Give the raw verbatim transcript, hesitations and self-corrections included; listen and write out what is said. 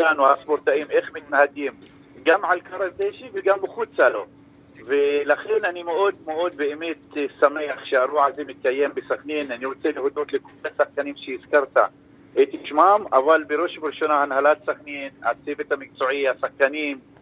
שלנו, הספורטאים, איך מתנהגים, גם על קרב דשא וגם מחוצה לו. ולכן אני מאוד מאוד באמת שמח שהאירוע הזה מתקיים בסכנין. אני רוצה להודות לכל השחקנים שהזכרת את שמם, אבל בראש ובראשונה הנהלת סכנין, הצוות המקצועי, השחקנים,